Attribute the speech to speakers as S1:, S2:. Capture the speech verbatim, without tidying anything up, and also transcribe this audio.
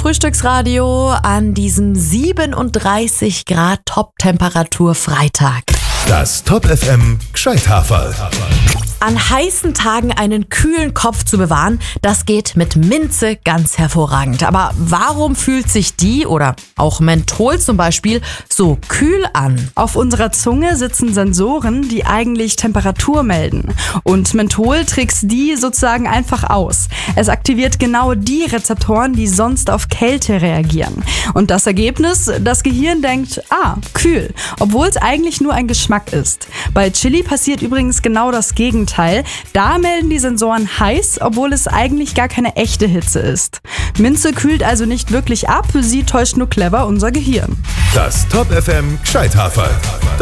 S1: Frühstücksradio an diesem siebenunddreißig Grad Top-Temperatur Freitag.
S2: Das Top F M Gscheithaferl.
S1: An heißen Tagen einen kühlen Kopf zu bewahren, das geht mit Minze ganz hervorragend. Aber warum fühlt sich die oder auch Menthol zum Beispiel so kühl an?
S3: Auf unserer Zunge sitzen Sensoren, die eigentlich Temperatur melden. Und Menthol trickst die sozusagen einfach aus. Es aktiviert genau die Rezeptoren, die sonst auf Kälte reagieren. Und das Ergebnis? Das Gehirn denkt, ah, kühl, obwohl es eigentlich nur ein Geschmack ist. Bei Chili passiert übrigens genau das Gegenteil. Da melden die Sensoren heiß, obwohl es eigentlich gar keine echte Hitze ist. Minze kühlt also nicht wirklich ab, sie täuscht nur clever unser Gehirn.
S2: Das Top F M Gscheithaferl.